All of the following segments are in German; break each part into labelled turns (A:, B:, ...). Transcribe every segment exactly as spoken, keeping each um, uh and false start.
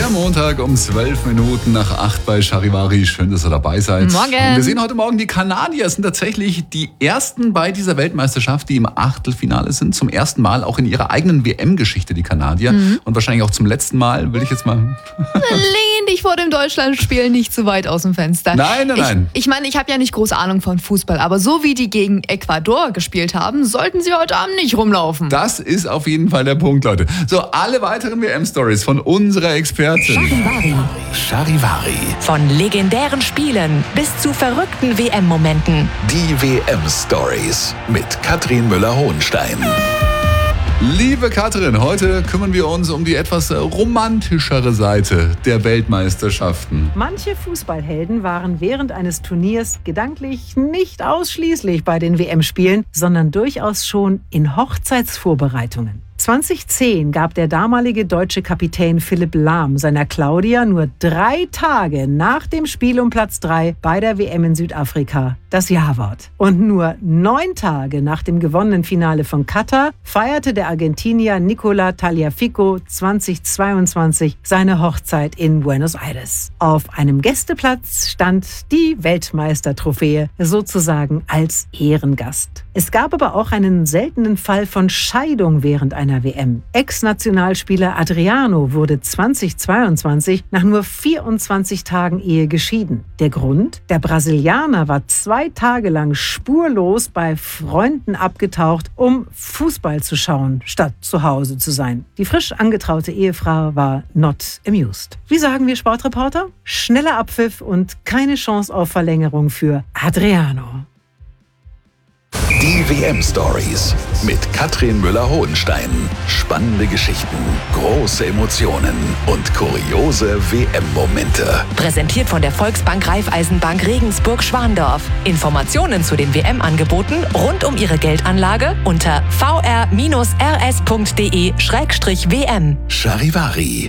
A: Der Montag um zwölf Minuten nach acht bei Charivari. Schön, dass ihr dabei seid.
B: Morgen.
A: Und wir sehen heute Morgen, die Kanadier sind tatsächlich die ersten bei dieser Weltmeisterschaft, die im Achtelfinale sind. Zum ersten Mal auch in ihrer eigenen W M-Geschichte, die Kanadier. Mhm. Und wahrscheinlich auch zum letzten Mal, will ich jetzt mal...
B: Lehn dich vor dem Deutschlandspiel nicht zu weit aus dem Fenster.
A: Nein, nein, nein.
B: Ich, ich meine, ich habe ja nicht groß Ahnung von Fußball, aber so wie die gegen Ecuador gespielt haben, sollten sie heute Abend nicht rumlaufen.
A: Das ist auf jeden Fall der Punkt, Leute. So, alle weiteren W M-Stories von unserer Expertin.
C: Charivari.
D: Charivari.
C: Von legendären Spielen bis zu verrückten W M-Momenten.
D: Die W M-Stories mit Katrin Müller-Hohenstein.
A: Liebe Katrin, heute kümmern wir uns um die etwas romantischere Seite der Weltmeisterschaften.
E: Manche Fußballhelden waren während eines Turniers gedanklich nicht ausschließlich bei den W M-Spielen, sondern durchaus schon in Hochzeitsvorbereitungen. zweitausendzehn gab der damalige deutsche Kapitän Philipp Lahm seiner Claudia nur drei Tage nach dem Spiel um Platz drei bei der W M in Südafrika das Ja-Wort. Und nur neun Tage nach dem gewonnenen Finale von Katar feierte der Argentinier Nicola Tagliafico zweitausendzweiundzwanzig seine Hochzeit in Buenos Aires. Auf einem Gästeplatz stand die Weltmeistertrophäe sozusagen als Ehrengast. Es gab aber auch einen seltenen Fall von Scheidung während einer W M. Ex-Nationalspieler Adriano wurde zweitausendzweiundzwanzig nach nur vierundzwanzig Tagen Ehe geschieden. Der Grund? Der Brasilianer war zwei Tage lang spurlos bei Freunden abgetaucht, um Fußball zu schauen, statt zu Hause zu sein. Die frisch angetraute Ehefrau war not amused. Wie sagen wir Sportreporter? Schneller Abpfiff und keine Chance auf Verlängerung für Adriano.
D: Die W M-Stories mit Katrin Müller-Hohenstein. Spannende Geschichten, große Emotionen und kuriose W M-Momente.
C: Präsentiert von der Volksbank Raiffeisenbank Regensburg-Schwandorf. Informationen zu den W M-Angeboten rund um Ihre Geldanlage unter v r r s punkt d e schrägstrich w m.
D: Charivari.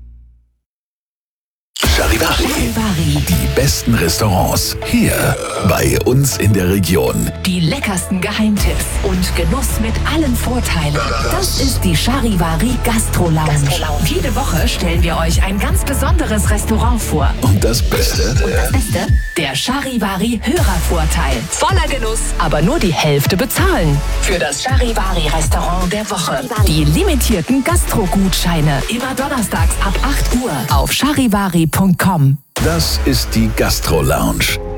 D: Charivari.
C: Charivari.
D: Die besten Restaurants hier bei uns in der Region.
C: Die leckersten Geheimtipps und Genuss mit allen Vorteilen. Das ist die Charivari Gastro Lounge. Jede Woche stellen wir euch ein ganz besonderes Restaurant vor.
D: Und das Beste?
C: Und das Beste? Der Charivari Hörervorteil. Voller Genuss, aber nur die Hälfte bezahlen. Für das Charivari Restaurant der Woche. Die limitierten Gastro-Gutscheine. Immer donnerstags ab acht Uhr auf charivari punkt com.
D: Das ist die Gastro Lounge.